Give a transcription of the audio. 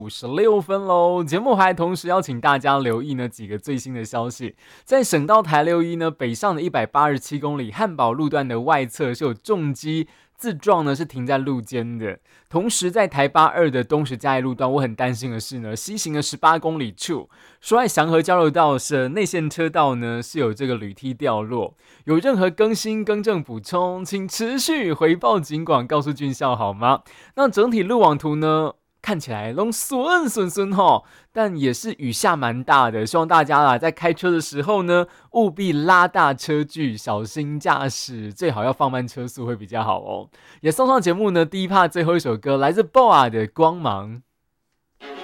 56分喽，节目还同时邀请大家留意呢几个最新的消息。在省道台61呢北上的187公里汉宝路段的外侧是有重机自撞呢，是停在路肩的。同时在台8-2的东石嘉义路段，我很担心的是呢，西行的18公里处，说在祥和交流道的内线车道呢是有这个铝梯掉落。有任何更新更正补充，请持续回报警广，告诉军校好吗？那整体路网图呢？看起来都顺吼，但也是雨下蛮大的，希望大家在开车的时候呢，务必拉大车距，小心驾驶，最好要放慢车速会比较好哦。也送上节目呢第一趴最后一首歌，来自 BoA 的《光芒》。